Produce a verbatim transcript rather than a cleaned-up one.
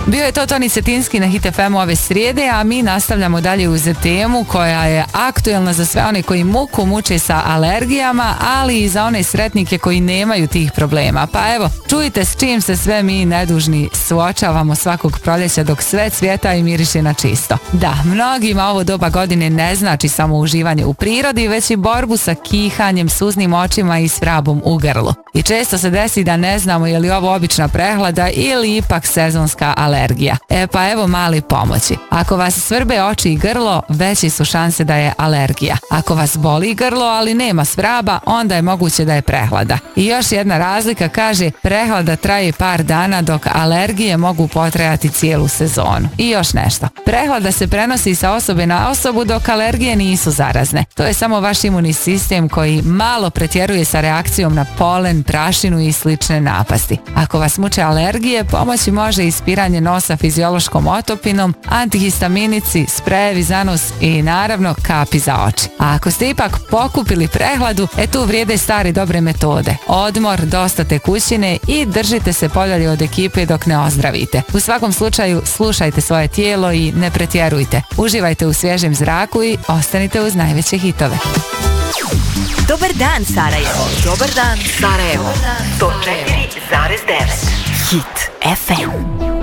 Bio je to Toni Cetinski na Hit F M ove srijede, a mi nastavljamo dalje uz temu koja je aktuelna za sve one koji muku muče sa alergijama, ali i za one sretnike koji nemaju tih problema. Pa evo, čujte s čim se sve mi nedužni suočavamo svakog proljeća dok sve cvjeta i miriše na čisto. Da, mnogima ovo doba godine ne znači samo uživanje u prirodi, već i borbu sa kihanjem, suznim očima i svrabom u grlu. I često se desi da ne znamo je li ovo obična prehlada ili ipak sezonska alergija. E pa evo mali pomoći. Ako vas svrbe oči i grlo, veće su šanse da je alergija. Ako vas boli grlo, ali nema svraba, onda je moguće da je prehlada. I još jedna razlika, kaže, prehlada traje par dana dok alergije mogu potrajati cijelu sezonu. I još nešto. Prehlada se prenosi sa osobe na osobu dok alergije nisu zarazne. To je samo vaš imunni sistem koji malo pretjeruje sa reakcijom na polen, prašinu i slične napasti. Ako vas muče alergije, pomoći može ispiranje nosa fiziološkom otopinom, antihistaminici, sprejevi za nos i naravno kapi za oči. A ako ste ipak pokupili prehladu, e tu vrijede stare dobre metode. Odmor, dosta tekućine i držite se podalje od ekipe dok ne ozdravite. U svakom slučaju slušajte svoje tijelo i ne pretjerujte. Uživajte u svježem zraku i ostanite uz najveće hitove. Dobar dan Sarajevo. Dobar dan Sarajevo. sto četiri zarez devet Hit F M.